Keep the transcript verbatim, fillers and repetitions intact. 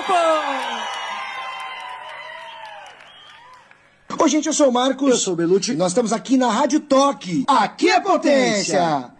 Oi, gente, eu sou o Marcos. Eu sou o Belucci. Nós estamos aqui na Rádio Toque. Aqui é potência!